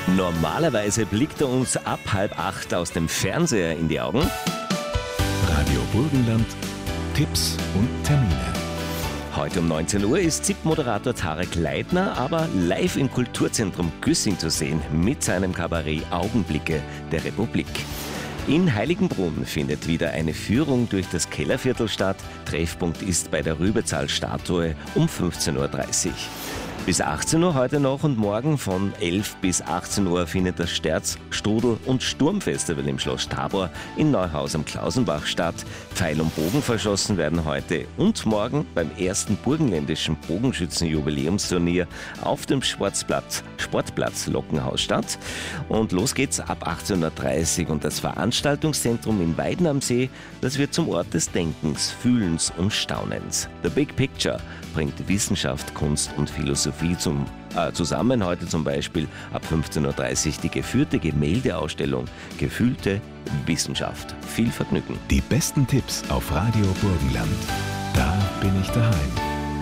Normalerweise blickt er uns ab 7:30 aus dem Fernseher in die Augen. Radio Burgenland, Tipps und Termine. Heute um 19 Uhr ist ZIP-Moderator Tarek Leitner aber live im Kulturzentrum Güssing zu sehen mit seinem Kabarett Augenblicke der Republik. In Heiligenbrunn findet wieder eine Führung durch das Kellerviertel statt. Treffpunkt ist bei der Rübezahl-Statue um 15:30 Uhr. Bis 18 Uhr heute noch und morgen von 11 bis 18 Uhr findet das Sterz-, Strudel- und Sturmfestival im Schloss Tabor in Neuhaus am Klausenbach statt. Pfeil und Bogen verschossen werden heute und morgen beim ersten burgenländischen Bogenschützenjubiläumsturnier auf dem Sportplatz Lockenhaus statt. Und los geht's ab 18:30 Uhr und das Veranstaltungszentrum in Weiden am See, das wird zum Ort des Denkens, Fühlens und Staunens. The Big Picture bringt Wissenschaft, Kunst und Philosophie zusammen. Heute zum Beispiel ab 15:30 Uhr die geführte Gemäldeausstellung Gefühlte Wissenschaft. Viel Vergnügen. Die besten Tipps auf Radio Burgenland. Da bin ich daheim.